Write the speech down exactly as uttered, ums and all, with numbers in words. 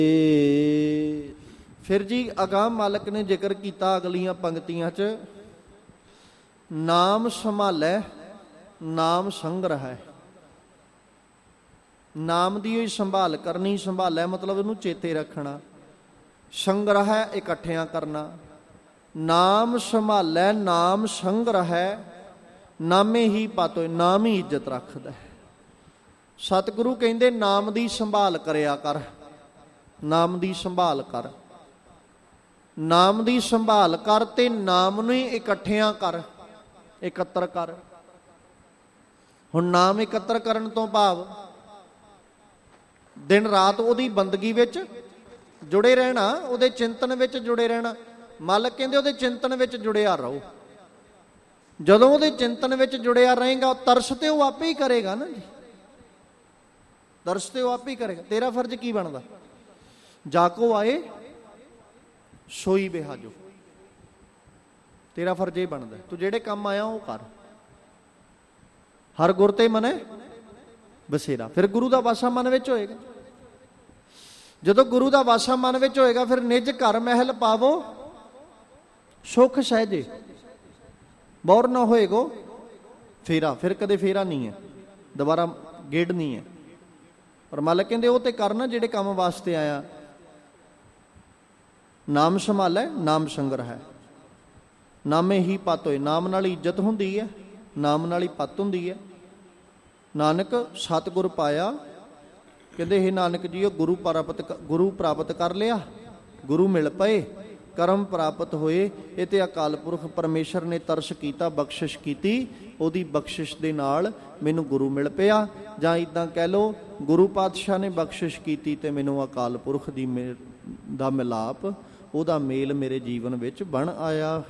ਫਿਰ ਜੀ ਅਗਾਂਹ ਮਾਲਕ ਨੇ ਜ਼ਿਕਰ ਕੀਤਾ ਅਗਲੀਆਂ ਪੰਕਤੀਆਂ 'ਚ, ਨਾਮ ਸੰਭਾਲੈ ਨਾਮ ਸੰਗ੍ਰਹਿ। ਨਾਮ ਦੀ ਹੀ ਸੰਭਾਲ ਕਰਨੀ, ਸੰਭਾਲੈ ਮਤਲਬ ਇਹਨੂੰ ਚੇਤੇ ਰੱਖਣਾ, ਸੰਗ੍ਰਹਿ ਇਕੱਠਿਆਂ ਕਰਨਾ। ਨਾਮ ਸੰਭਾਲੈ ਨਾਮ ਸੰਗ੍ਰਹਿ, ਨਾਮੇ ਹੀ ਪਾਤੋ, ਨਾਮ ਹੀ ਇੱਜ਼ਤ ਰੱਖਦਾ। ਸਤਿਗੁਰੂ ਕਹਿੰਦੇ ਨਾਮ ਦੀ ਸੰਭਾਲ ਕਰਿਆ ਕਰ, ਨਾਮ ਦੀ ਸੰਭਾਲ ਕਰ, ਨਾਮ ਦੀ ਸੰਭਾਲ ਕਰ ਤੇ ਨਾਮ ਨੂੰ ਹੀ ਇਕੱਠਿਆਂ ਕਰ, ਇਕੱਤਰ ਕਰ। ਹੁਣ ਨਾਮ ਇਕੱਤਰ ਕਰਨ ਤੋਂ ਭਾਵ ਦਿਨ ਰਾਤ ਉਹਦੀ ਬੰਦਗੀ ਵਿੱਚ ਜੁੜੇ ਰਹਿਣਾ, ਉਹਦੇ ਚਿੰਤਨ ਵਿੱਚ ਜੁੜੇ ਰਹਿਣਾ। ਮਾਲਕ ਕਹਿੰਦੇ ਉਹਦੇ ਚਿੰਤਨ ਵਿੱਚ ਜੁੜਿਆ ਰਹੋ। ਜਦੋਂ ਉਹਦੇ ਚਿੰਤਨ ਵਿੱਚ ਜੁੜਿਆ ਰਹੇਗਾ, ਤਰਸ ਤੇ ਉਹ ਆਪੇ ਹੀ ਕਰੇਗਾ ਨਾ ਜੀ, ਤਰਸ ਤੇ ਉਹ ਆਪੇ ਹੀ ਕਰੇਗਾ। ਤੇਰਾ ਫਰਜ਼ ਕੀ ਬਣਦਾ? ਜਾਕੋ ਆਏ ਸੋਈ ਬਿਹਾਜੋ, ਤੇਰਾ ਫਰਜ਼ ਇਹ ਬਣਦਾ, ਤੂੰ ਜਿਹੜੇ ਕੰਮ ਆਇਆ ਉਹ ਕਰ। ਹਰ ਗੁਰ ਤੇ ਮਨੈ ਬਸੇਰਾ। ਫਿਰ ਗੁਰੂ ਦਾ ਵਾਸਾ ਮਨ ਵਿੱਚ ਹੋਏਗਾ। ਜਦੋਂ ਗੁਰੂ ਦਾ ਵਾਸਾ ਮਨ ਵਿੱਚ ਹੋਏਗਾ, ਫਿਰ ਨਿਜ ਘਰ ਮਹਿਲ ਪਾਵੋ ਸੁਖ ਸਹਿਜੇ, ਬੌਰ ਨਾ ਹੋਏਗੋ ਫੇਰਾ। ਫਿਰ ਕਦੇ ਫੇਰਾ ਨਹੀਂ ਹੈ, ਦੁਬਾਰਾ ਗੇੜ ਨਹੀਂ ਹੈ। ਪਰ ਮਾਲਕ ਕਹਿੰਦੇ ਉਹ ਤੇ ਕਰਨਾ ਜਿਹੜੇ ਕੰਮ ਵਾਸਤੇ ਆਇਆ। ਨਾਮ ਸੰਭਾਲੈ ਨਾਮ ਸੰਗ੍ਰਹਿ, ਨਾਮੇ ਹੀ ਪਤ ਹੋਏ। ਨਾਮ ਨਾਲ ਇੱਜ਼ਤ ਹੁੰਦੀ ਹੈ, ਨਾਮ ਨਾਲ ਹੀ ਪਤ ਹੁੰਦੀ ਹੈ। ਨਾਨਕ ਸਤਿਗੁਰ ਪਾਇਆ, ਕਹਿੰਦੇ ਇਹ ਨਾਨਕ ਜੀ ਉਹ ਗੁਰੂ ਪ੍ਰਾਪਤ ਗੁਰੂ ਪ੍ਰਾਪਤ ਕਰ ਲਿਆ, ਗੁਰੂ ਮਿਲ ਪਏ, ਕਰਮ ਪ੍ਰਾਪਤ ਹੋਏ। ਇਹ ਤੇ ਅਕਾਲ ਪੁਰਖ ਪਰਮੇਸ਼ਰ ਨੇ ਤਰਸ ਕੀਤਾ, ਬਖਸ਼ਿਸ਼ ਕੀਤੀ, ਉਹਦੀ ਬਖਸ਼ਿਸ਼ ਦੇ ਨਾਲ ਮੈਨੂੰ ਗੁਰੂ ਮਿਲ ਪਿਆ। ਜਾਂ ਇੱਦਾਂ ਕਹਿ ਲਓ, ਗੁਰੂ ਪਾਤਸ਼ਾਹ ਨੇ ਬਖਸ਼ਿਸ਼ ਕੀਤੀ ਤੇ ਮੈਨੂੰ ਅਕਾਲ ਪੁਰਖ ਦੀ ਮੇ ਦਾ ਮਿਲਾਪ, ਉਹਦਾ ਮੇਲ ਮੇਰੇ ਜੀਵਨ ਵਿੱਚ ਬਣ ਆਇਆ